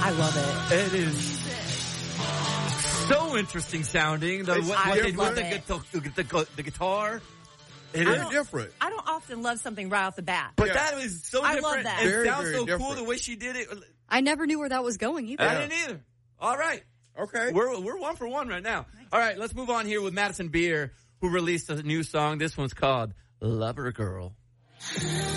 I love it. It is so interesting sounding. The guitar. It is different. I don't often love something right off the bat. But that was so different. I love that. It Very, sounds very so different. cool the way she did it. I never knew where that was going either. I didn't either. All right. Okay. We're 1 for 1 right now. All right, let's move on here with Madison Beer, who released a new song. This one's called Lover Girl.